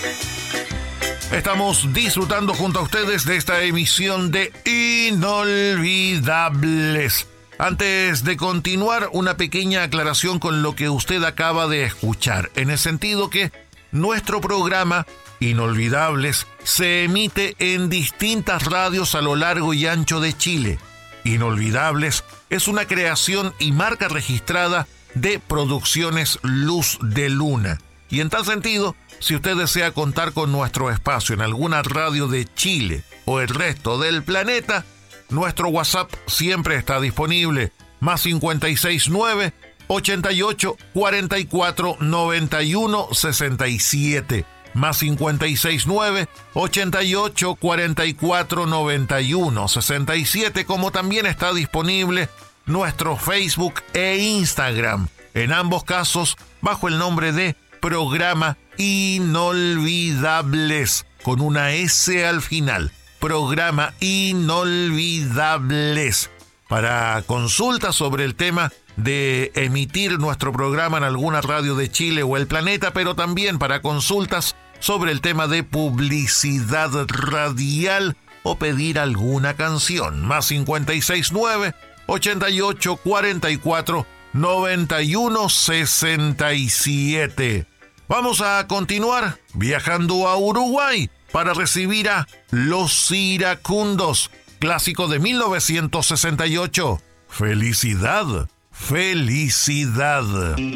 Estamos disfrutando junto a ustedes de esta emisión de Inolvidables. Antes de continuar, una pequeña aclaración con lo que usted acaba de escuchar, en el sentido que nuestro programa Inolvidables se emite en distintas radios a lo largo y ancho de Chile. Inolvidables es una creación y marca registrada de Producciones Luz de Luna. Y en tal sentido, si usted desea contar con nuestro espacio en alguna radio de Chile o el resto del planeta, nuestro WhatsApp siempre está disponible. Más 569 88 44 91 67. Más 569 88 44 91 67. Como también está disponible nuestro Facebook e Instagram. En ambos casos, bajo el nombre de Programa Inolvidables, con una S al final. Programa Inolvidables. Para consultas sobre el tema de emitir nuestro programa en alguna radio de Chile o el planeta, pero también para consultas sobre el tema de publicidad radial o pedir alguna canción. Más 569 88 44 91 67. Vamos a continuar viajando a Uruguay para recibir a Los Iracundos, clásico de 1968. ¡Felicidad! ¡Felicidad!